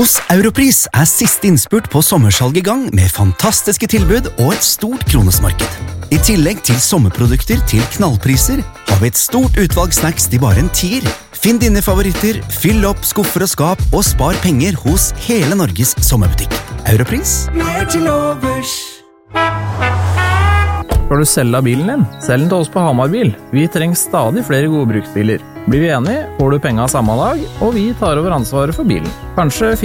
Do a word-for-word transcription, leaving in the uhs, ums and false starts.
Hos Europris er siste innspurt på sommersalg i gang med fantastiske tilbud og et stort kronesmarked. I tillegg til sommerprodukter til knallpriser har vi et stort utvalg snacks til bare en tier. Finn dine favoritter, fyll opp skuffer og skap og spar penger hos hele Norges sommerbutikk. Europris, mer til overs. Skal du selge bilen din? Selg den til oss på Hamarbil. Vi trenger stadig flere gode bruksbiler. Blir vi enige, får du penger av samme dag, og vi tar over ansvaret for bilen. Kanskje